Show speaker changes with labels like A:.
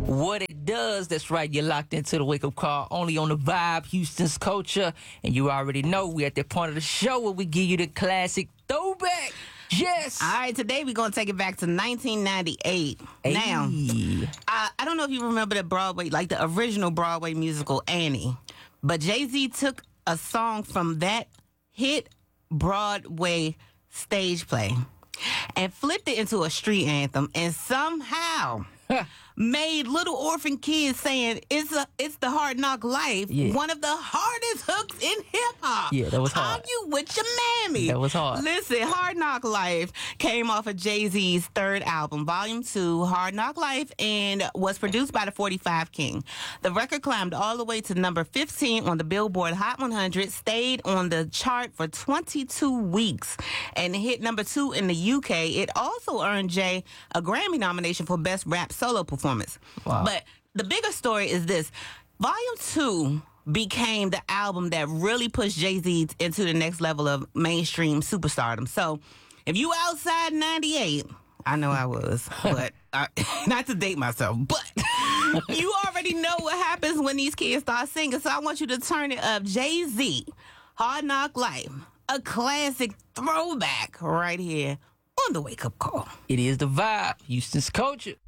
A: What it does, that's right, you're locked into the wake-up call only on the Vibe, Houston's Culture. And you already know we're at that point of the show where we give you the classic throwback. Yes.
B: All right, today we're going to take it back to 1998.
A: Hey.
B: Now, I don't know if you remember the Broadway, like the original Broadway musical, Annie. But Jay-Z took a song from that hit Broadway stage play and flipped it into a street anthem and somehow made little orphan kids saying it's the Hard Knock Life, one of the hardest hooks in hip-hop.
A: Yeah, that was hard.
B: Are you with your mammy?
A: That was hard.
B: Listen, Hard Knock Life came off of Jay-Z's third album, Volume 2, Hard Knock Life, and was produced by the 45 King. The record climbed all the way to number 15 on the Billboard Hot 100, stayed on the chart for 22 weeks, and hit number 2 in the UK. It also earned Jay a Grammy nomination for Best Rap Solo Performance.
A: Wow.
B: But the bigger story is this. Volume 2 became the album that really pushed Jay-Z into the next level of mainstream superstardom. So if you outside 98, I know I was, but not to date myself, but you already know what happens when these kids start singing. So I want you to turn it up. Jay-Z, Hard Knock Life, a classic throwback right here on the Wake Up Call.
A: It is the Vibe, Houston's Culture.